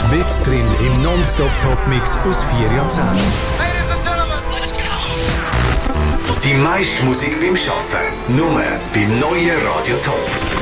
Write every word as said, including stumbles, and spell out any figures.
Mit drin im Non-Stop-Top-Mix aus vier Jahrzehnten. Ladies and Gentlemen, let's go! Die meiste Musik beim Arbeiten. Nur beim neuen Radio Top.